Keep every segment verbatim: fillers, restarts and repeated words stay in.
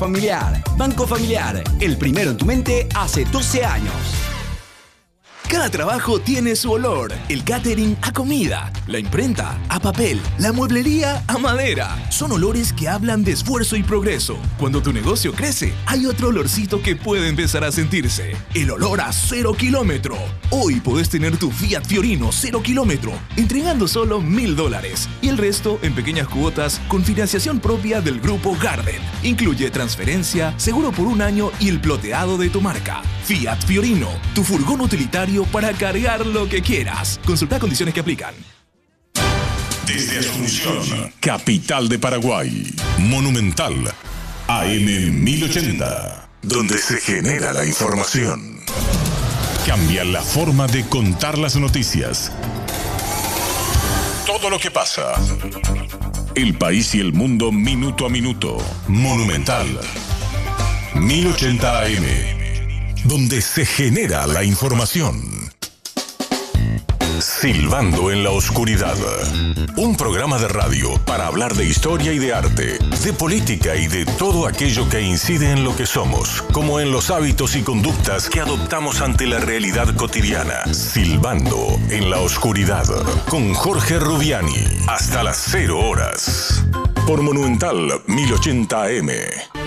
Familiar, Banco Familiar, el primero en tu mente hace doce años. Cada trabajo tiene su olor. El catering a comida, la imprenta a papel, la mueblería a madera. Son olores que hablan de esfuerzo y progreso. Cuando tu negocio crece, hay otro olorcito que puede empezar a sentirse. El olor a cero kilómetro. Hoy podés tener tu Fiat Fiorino cero kilómetro, entregando solo mil dólares. Y el resto en pequeñas cuotas con financiación propia del Grupo Garden. Incluye transferencia, seguro por un año y el ploteado de tu marca. Fiat Fiorino, tu furgón utilitario para cargar lo que quieras. Consulta condiciones que aplican. Desde Asunción, capital de Paraguay, Monumental, A M mil ochenta, donde se genera la información. Cambia la forma de contar las noticias. Todo lo que pasa. El país y el mundo minuto a minuto. Monumental, mil ochenta A M, donde se genera la información. Silbando en la oscuridad. Un programa de radio para hablar de historia y de arte, de política y de todo aquello que incide en lo que somos, como en los hábitos y conductas que adoptamos ante la realidad cotidiana. Silbando en la oscuridad. Con Jorge Rubiani. Hasta las cero horas. Por Monumental mil ochenta A M.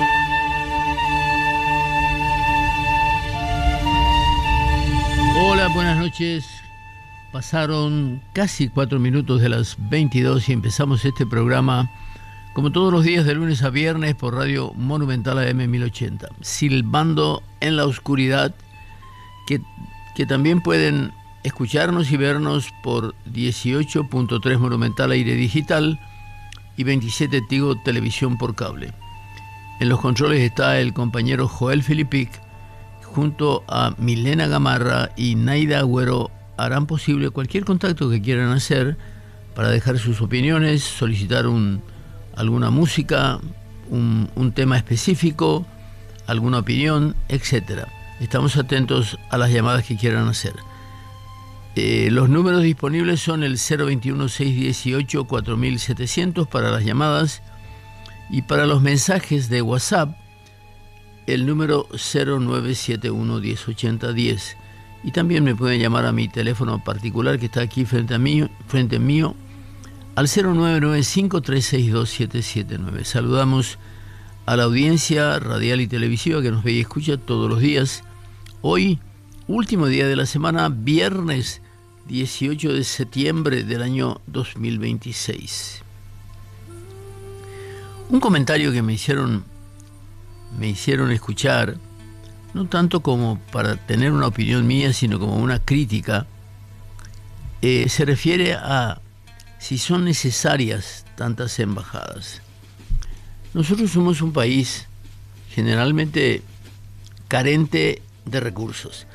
Hola, buenas noches. Pasaron casi cuatro minutos de las veintidós y empezamos este programa, como todos los días de lunes a viernes, por Radio Monumental A M mil ochenta. Silbando en la oscuridad, que, que también pueden escucharnos y vernos por dieciocho punto tres Monumental Aire Digital y veintisiete Tigo Televisión por cable. En los controles está el compañero Joel Filipic, junto a Milena Gamarra y Naida Agüero. Harán posible cualquier contacto que quieran hacer para dejar sus opiniones, solicitar un, alguna música, un, un tema específico, alguna opinión, etcétera. Estamos atentos a las llamadas que quieran hacer. Eh, los números disponibles son el cero veintiuno, seiscientos dieciocho, cuatro mil setecientos para las llamadas, y para los mensajes de WhatsApp el número cero nueve siete uno, diez ochenta, diez. Y también me pueden llamar a mi teléfono particular que está aquí frente a mí, frente mío, al cero nueve nueve, cinco tres seis dos, siete siete nueve. Saludamos a la audiencia radial y televisiva que nos ve y escucha todos los días. Hoy, último día de la semana, viernes dieciocho de septiembre del año dos mil veintiséis. Un comentario que me hicieron, me hicieron escuchar, no tanto como para tener una opinión mía, sino como una crítica, eh, se refiere a si son necesarias tantas embajadas. Nosotros somos un país generalmente carente de recursos.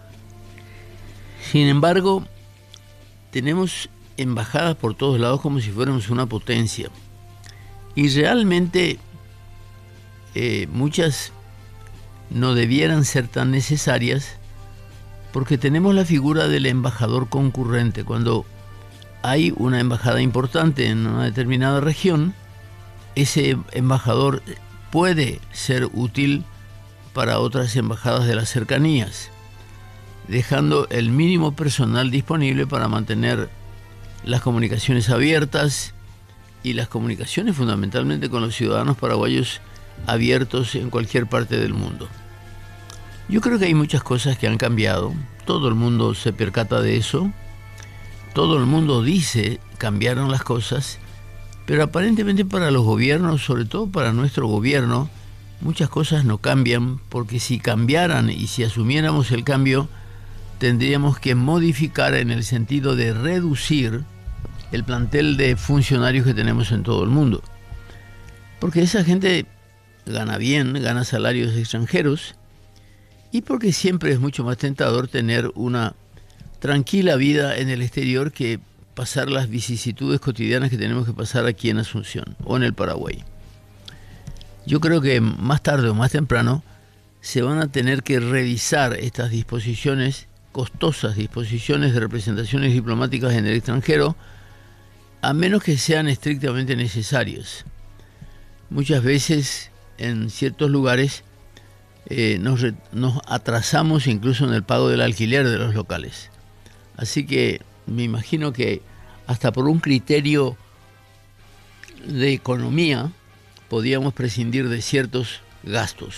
Sin embargo, tenemos embajadas por todos lados como si fuéramos una potencia. Y realmente eh, muchas no debieran ser tan necesarias, porque tenemos la figura del embajador concurrente. Cuando hay una embajada importante en una determinada región, ese embajador puede ser útil para otras embajadas de las cercanías, dejando el mínimo personal disponible para mantener las comunicaciones abiertas y las comunicaciones fundamentalmente con los ciudadanos paraguayos abiertos en cualquier parte del mundo. Yo creo que hay muchas cosas que han cambiado, todo el mundo se percata de eso, todo el mundo dice cambiaron las cosas, pero aparentemente para los gobiernos, sobre todo para nuestro gobierno, muchas cosas no cambian, porque si cambiaran y si asumiéramos el cambio, tendríamos que modificar en el sentido de reducir el plantel de funcionarios que tenemos en todo el mundo. Porque esa gente gana bien, gana salarios extranjeros, y porque siempre es mucho más tentador tener una tranquila vida en el exterior que pasar las vicisitudes cotidianas que tenemos que pasar aquí en Asunción o en el Paraguay. Yo creo que más tarde o más temprano se van a tener que revisar estas disposiciones, costosas disposiciones de representaciones diplomáticas en el extranjero, a menos que sean estrictamente necesarias. Muchas veces en ciertos lugares eh, nos, re, nos atrasamos incluso en el pago del alquiler de los locales. Así que me imagino que hasta por un criterio de economía podíamos prescindir de ciertos gastos.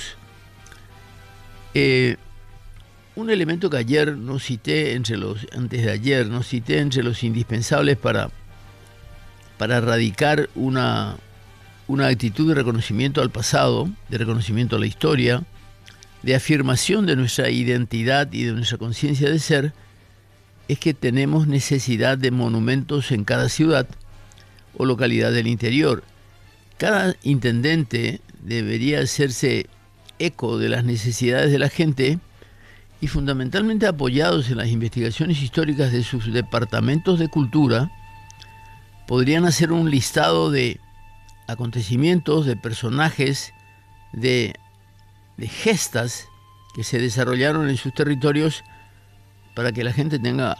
Eh, un elemento que ayer no cité entre los, antes de ayer, no cité entre los indispensables para, para erradicar una, una actitud de reconocimiento al pasado, de reconocimiento a la historia, de afirmación de nuestra identidad y de nuestra conciencia de ser, es que tenemos necesidad de monumentos en cada ciudad o localidad del interior. Cada intendente debería hacerse eco de las necesidades de la gente y fundamentalmente apoyados en las investigaciones históricas de sus departamentos de cultura, podrían hacer un listado de acontecimientos, de personajes, de, de gestas que se desarrollaron en sus territorios para que la gente tenga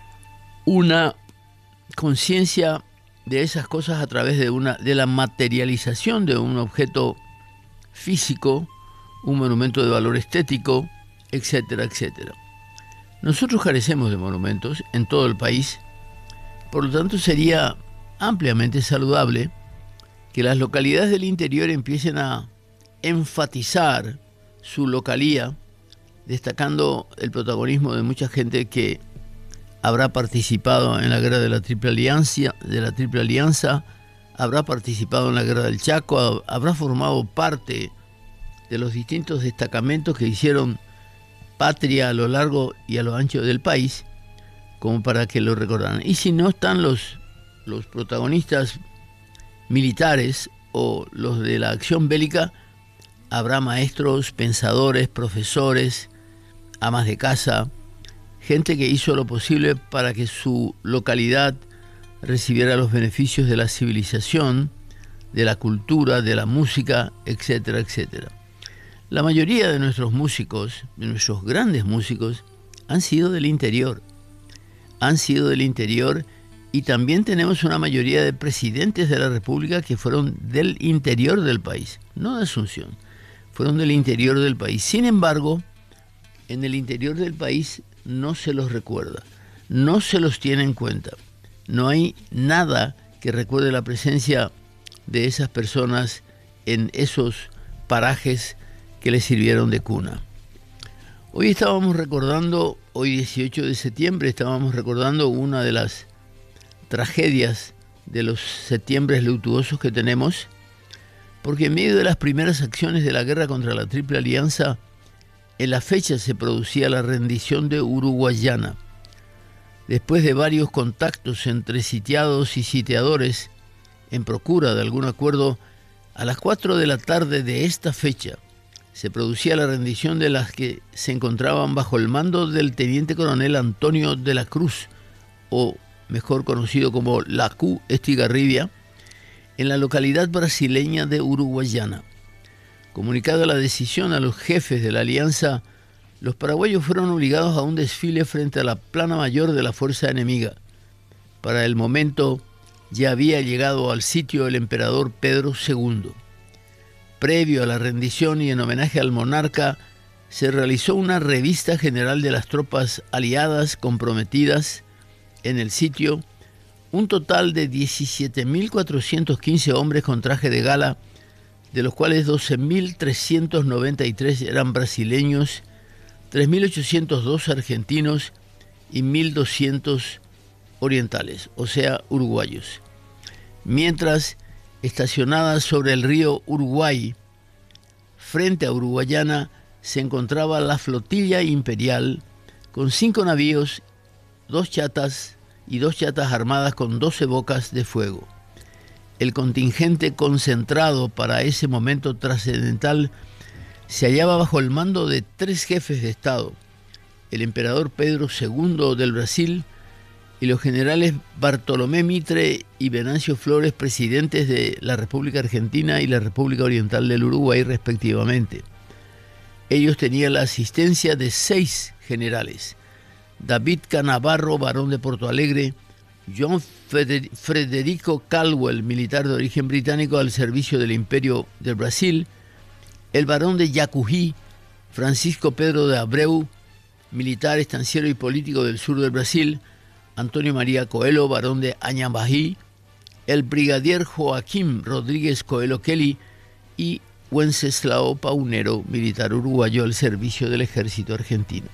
una conciencia de esas cosas a través de, una, de la materialización de un objeto físico, un monumento de valor estético, etcétera, etcétera. Nosotros carecemos de monumentos en todo el país, por lo tanto sería ampliamente saludable que las localidades del interior empiecen a enfatizar su localía, destacando el protagonismo de mucha gente que habrá participado en la guerra de la Triple Alianza, de la Triple Alianza, habrá participado en la guerra del Chaco, habrá formado parte de los distintos destacamentos que hicieron patria a lo largo y a lo ancho del país, como para que lo recordaran. Y si no están los, los protagonistas militares o los de la acción bélica, habrá maestros, pensadores, profesores, amas de casa, gente que hizo lo posible para que su localidad recibiera los beneficios de la civilización, de la cultura, de la música, etcétera, etcétera. La mayoría de nuestros músicos, de nuestros grandes músicos, han sido del interior. Han sido del interior y también tenemos una mayoría de presidentes de la República que fueron del interior del país, no de Asunción, fueron del interior del país. Sin embargo, en el interior del país no se los recuerda, no se los tiene en cuenta. No hay nada que recuerde la presencia de esas personas en esos parajes que les sirvieron de cuna. Hoy estábamos recordando, hoy dieciocho de septiembre, estábamos recordando una de las tragedias de los septiembres luctuosos que tenemos, porque en medio de las primeras acciones de la guerra contra la Triple Alianza, en la fecha se producía la rendición de Uruguayana. Después de varios contactos entre sitiados y sitiadores en procura de algún acuerdo, a las cuatro de la tarde de esta fecha se producía la rendición de las que se encontraban bajo el mando del teniente coronel Antonio de la Cruz, o mejor conocido como la Q Estigarribia, en la localidad brasileña de Uruguayana. Comunicada la decisión a los jefes de la alianza, los paraguayos fueron obligados a un desfile frente a la plana mayor de la fuerza enemiga. Para el momento ya había llegado al sitio el emperador Pedro segundo. Previo a la rendición y en homenaje al monarca, se realizó una revista general de las tropas aliadas comprometidas en el sitio, un total de diecisiete mil cuatrocientos quince hombres con traje de gala, de los cuales doce mil trescientos noventa y tres eran brasileños, tres mil ochocientos dos argentinos y mil doscientos orientales, o sea, uruguayos. Mientras, estacionada sobre el río Uruguay, frente a Uruguayana, se encontraba la flotilla imperial con cinco navíos, dos chatas y dos chatas armadas con doce bocas de fuego. El contingente concentrado para ese momento trascendental se hallaba bajo el mando de tres jefes de Estado, el emperador Pedro segundo del Brasil y los generales Bartolomé Mitre y Venancio Flores, presidentes de la República Argentina y la República Oriental del Uruguay, respectivamente. Ellos tenían la asistencia de seis generales: David Canavarro, barón de Porto Alegre; John Frederico Caldwell, militar de origen británico al servicio del Imperio del Brasil; el barón de Yacují, Francisco Pedro de Abreu, militar, estanciero y político del sur del Brasil, Antonio María Coelho, barón de Añabají, el brigadier Joaquín Rodríguez Coelho Kelly y Wenceslao Paunero, militar uruguayo al servicio del ejército argentino.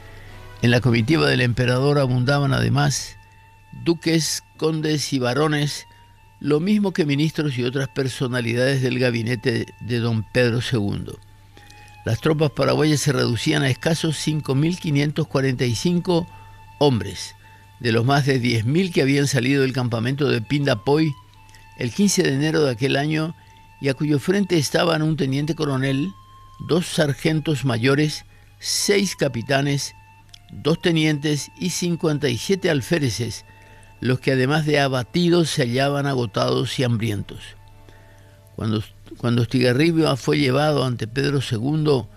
En la comitiva del emperador abundaban además duques, condes y barones, lo mismo que ministros y otras personalidades del gabinete de don Pedro segundo. Las tropas paraguayas se reducían a escasos cinco mil quinientos cuarenta y cinco hombres, de los más de diez mil que habían salido del campamento de Pindapoy el quince de enero de aquel año y a cuyo frente estaban un teniente coronel, dos sargentos mayores, seis capitanes, dos tenientes y cincuenta y siete alféreces, los que además de abatidos se hallaban agotados y hambrientos. Cuando, cuando Estigarribia fue llevado ante Pedro segundo,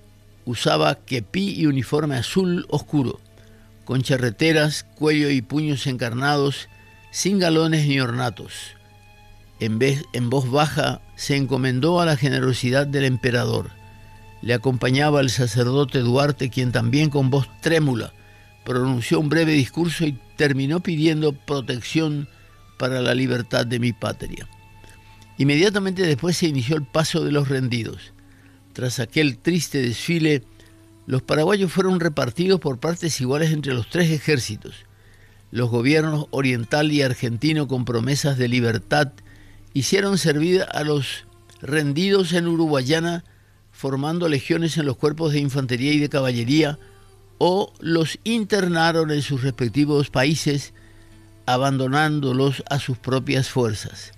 usaba quepí y uniforme azul oscuro, con charreteras, cuello y puños encarnados, sin galones ni ornatos. En, vez, en voz baja se encomendó a la generosidad del emperador. Le acompañaba el sacerdote Duarte, quien también con voz trémula pronunció un breve discurso y terminó pidiendo protección para la libertad de mi patria. Inmediatamente después se inició el paso de los rendidos. Tras aquel triste desfile, los paraguayos fueron repartidos por partes iguales entre los tres ejércitos. Los gobiernos oriental y argentino, con promesas de libertad, hicieron servir a los rendidos en Uruguayana, formando legiones en los cuerpos de infantería y de caballería, o los internaron en sus respectivos países, abandonándolos a sus propias fuerzas.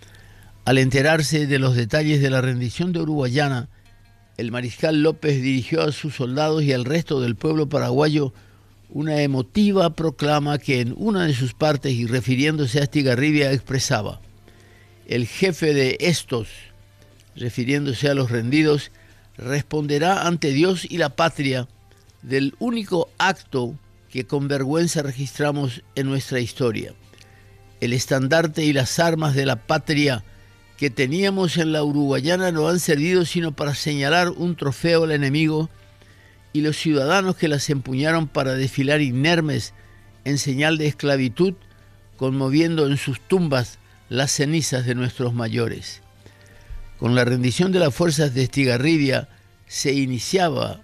Al enterarse de los detalles de la rendición de Uruguayana, el mariscal López dirigió a sus soldados y al resto del pueblo paraguayo una emotiva proclama que en una de sus partes, y refiriéndose a Estigarribia, expresaba: el jefe de estos, refiriéndose a los rendidos, responderá ante Dios y la patria del único acto que con vergüenza registramos en nuestra historia. El estandarte y las armas de la patria que teníamos en la Uruguayana no han servido sino para señalar un trofeo al enemigo, y los ciudadanos que las empuñaron para desfilar inermes en señal de esclavitud, conmoviendo en sus tumbas las cenizas de nuestros mayores. Con la rendición de las fuerzas de Estigarribia se iniciaba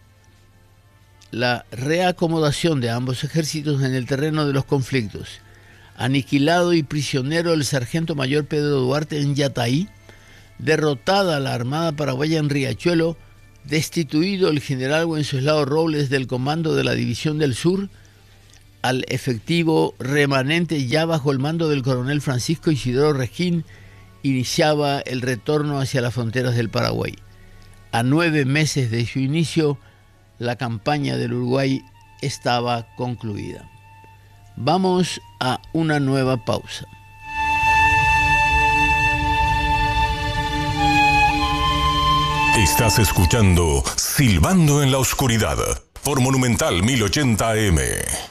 la reacomodación de ambos ejércitos en el terreno de los conflictos. Aniquilado y prisionero el sargento mayor Pedro Duarte en Yataí, derrotada la Armada Paraguaya en Riachuelo, destituido el general Wenceslao Robles del comando de la División del Sur, al efectivo remanente ya bajo el mando del coronel Francisco Isidoro Resquín, iniciaba el retorno hacia las fronteras del Paraguay. A nueve meses de su inicio, la campaña del Uruguay estaba concluida. Vamos a una nueva pausa. Estás escuchando Silbando en la Oscuridad por Monumental mil ochenta A M.